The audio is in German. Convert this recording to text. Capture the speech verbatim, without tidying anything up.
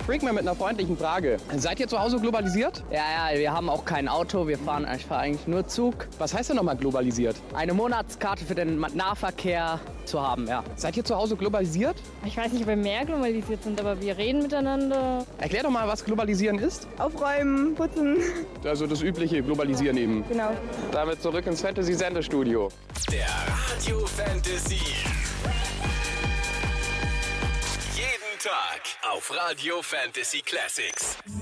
Freakman mit einer freundlichen Frage. Seid ihr zu Hause globalisiert? Ja, ja, wir haben auch kein Auto, wir fahren ich fahre eigentlich nur Zug. Was heißt denn nochmal globalisiert? Eine Monatskarte für den Nahverkehr zu haben, ja. Seid ihr zu Hause globalisiert? Ich weiß nicht, ob wir mehr globalisiert sind, aber wir reden miteinander. Erklär doch mal, was globalisieren ist. Aufräumen, putzen. Also das übliche Globalisieren eben. Genau. Damit zurück ins Fantasy-Sendestudio. Der Radio Fantasy. Jeden Tag auf Radio Fantasy Classics.